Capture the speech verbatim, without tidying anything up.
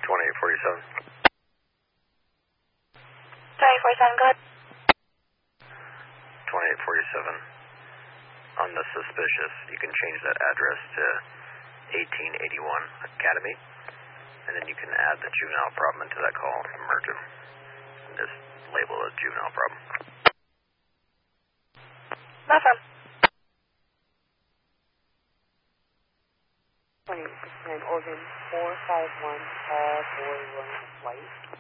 twenty-eight forty-seven. twenty-eight forty-seven, go ahead. twenty-eight forty-seven. On the suspicious, you can change that address to eighteen eighty-one Academy, and then you can add the juvenile problem into that call and merge them. And just label it juvenile problem. No problem. twenty-eight sixty-nine Oregon four five one, call for William White.